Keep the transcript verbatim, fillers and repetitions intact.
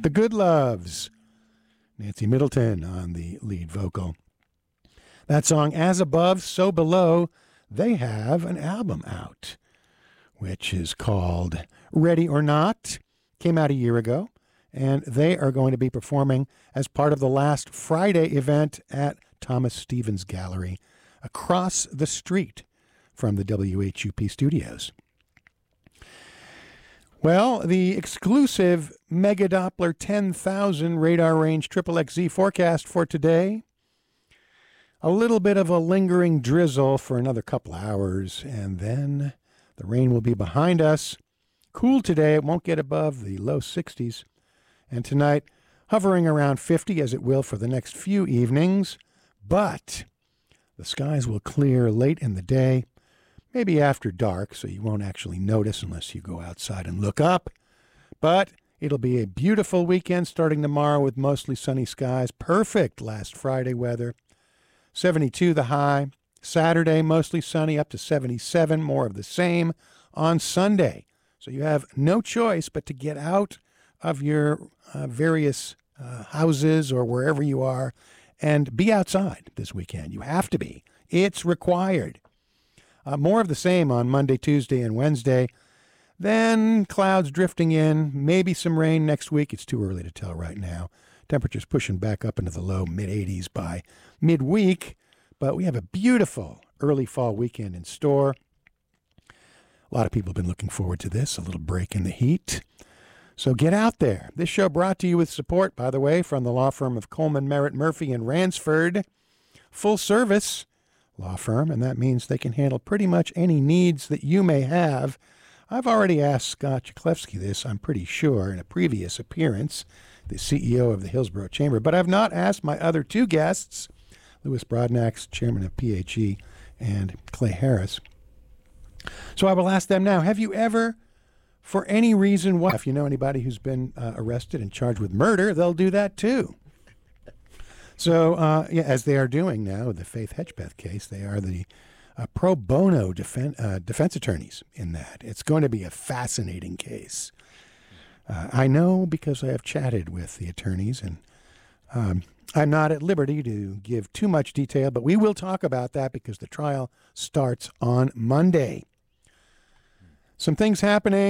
The Good Loves. Nancy Middleton on the lead vocal. That song, As Above, So Below, they have an album out, which is called Ready or Not. Came out a year ago, and they are going to be performing as part of the last Friday event at Thomas Stevens Gallery across the street from the W H U P studios. Well, the exclusive Mega Doppler ten thousand radar range triple X Z forecast for today. A little bit of a lingering drizzle for another couple hours, and then the rain will be behind us. Cool today. It won't get above the low sixties. And tonight, hovering around fifty, as it will for the next few evenings. But the skies will clear late in the day, maybe after dark, so you won't actually notice unless you go outside and look up. But it'll be a beautiful weekend starting tomorrow with mostly sunny skies. Perfect last Friday weather. seventy-two the high. Saturday, mostly sunny, up to seventy-seven, more of the same on Sunday. So you have no choice but to get out of your uh, various uh, houses or wherever you are and be outside this weekend. You have to be. It's required. Uh, more of the same on Monday, Tuesday, and Wednesday. Then clouds drifting in, maybe some rain next week. It's too early to tell right now. Temperatures pushing back up into the low mid eighties by midweek. But we have a beautiful early fall weekend in store. A lot of people have been looking forward to this, a little break in the heat. So get out there. This show brought to you with support, by the way, from the law firm of Coleman, Merritt, Murphy, and Ransford. Full service law firm, and that means they can handle pretty much any needs that you may have. I've already asked Scott Jaklewski this, I'm pretty sure, in a previous appearance, the C E O of the Hillsborough Chamber, but I've not asked my other two guests, Louis Brodnax, chairman of P H E, and Clay Harris. So I will ask them now, have you ever, for any reason why, if you know anybody who's been uh, arrested and charged with murder, they'll do that too. So, uh, yeah, as they are doing now with the Faith Hedgepeth case, they are the uh, pro bono defen- uh, defense attorneys in that. It's going to be a fascinating case. Uh, I know because I have chatted with the attorneys, and um, I'm not at liberty to give too much detail, but we will talk about that because the trial starts on Monday. Some things happening.